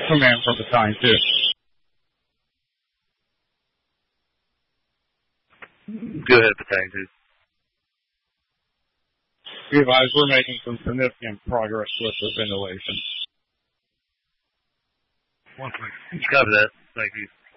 command from the time, too. Go ahead, Battalion 2. Be advised, we're making some significant progress with the ventilation. Copy that. Thank you.